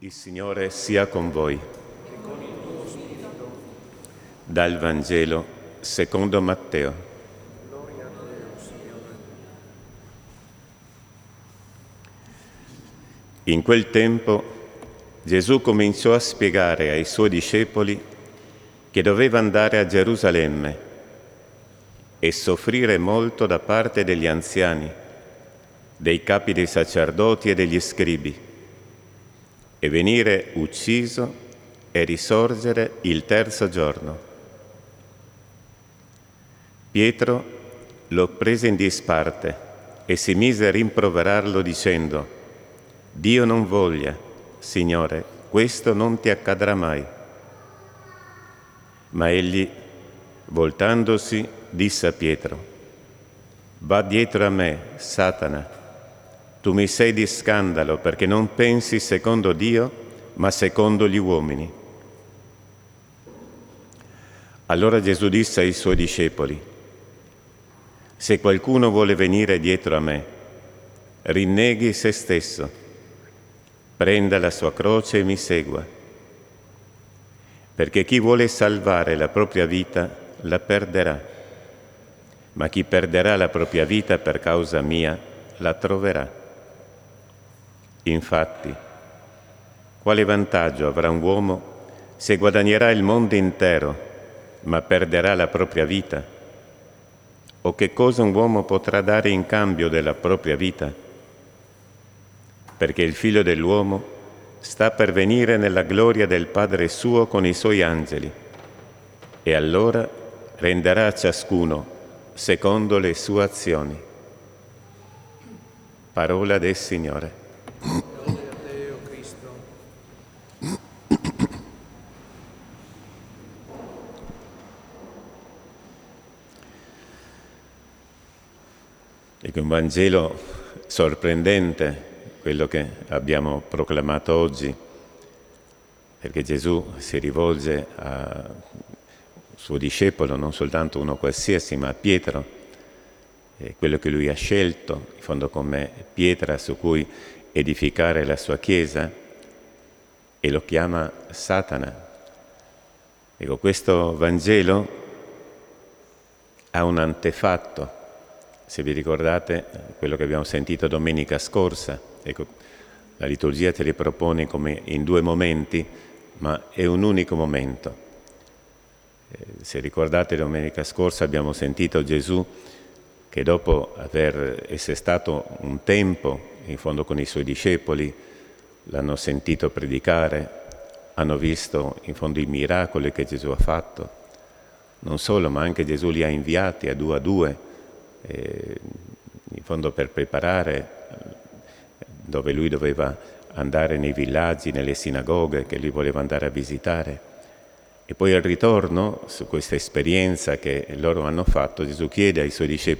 Il Signore sia con voi. Dal Vangelo secondo Matteo. Gloria a te, Signore. In quel tempo Gesù cominciò a spiegare ai suoi discepoli che doveva andare a Gerusalemme e soffrire molto da parte degli anziani, dei capi dei sacerdoti e degli scribi, e venire ucciso e risorgere il terzo giorno. Pietro lo prese in disparte e si mise a rimproverarlo dicendo: «Dio non voglia, Signore, questo non ti accadrà mai». Ma egli, voltandosi, disse a Pietro: «Va dietro a me, Satana. Tu mi sei di scandalo perché non pensi secondo Dio, ma secondo gli uomini». Allora Gesù disse ai suoi discepoli: «Se qualcuno vuole venire dietro a me, rinneghi se stesso, prenda la sua croce e mi segua. Perché chi vuole salvare la propria vita la perderà, ma chi perderà la propria vita per causa mia la troverà. Infatti, quale vantaggio avrà un uomo se guadagnerà il mondo intero, ma perderà la propria vita? O che cosa un uomo potrà dare in cambio della propria vita? Perché il Figlio dell'uomo sta per venire nella gloria del Padre suo con i suoi angeli, e allora renderà a ciascuno secondo le sue azioni». Parola del Signore. Gloria a te, o Cristo. Ecco, un Vangelo sorprendente, quello che abbiamo proclamato oggi, perché Gesù si rivolge al suo discepolo, non soltanto uno qualsiasi, ma a Pietro, quello che lui ha scelto, in fondo come pietra su cui edificare la sua Chiesa, e lo chiama Satana. Ecco, questo Vangelo ha un antefatto. Se vi ricordate quello che abbiamo sentito domenica scorsa, ecco, la liturgia te li propone come in due momenti, ma è un unico momento. Se ricordate domenica scorsa abbiamo sentito Gesù che dopo essere stato un tempo in fondo con i suoi discepoli, l'hanno sentito predicare, hanno visto in fondo i miracoli che Gesù ha fatto. Non solo, ma anche Gesù li ha inviati a due, in fondo per preparare dove lui doveva andare, nei villaggi, nelle sinagoghe che lui voleva andare a visitare. E poi al ritorno, su questa esperienza che loro hanno fatto, Gesù chiede ai suoi discepoli: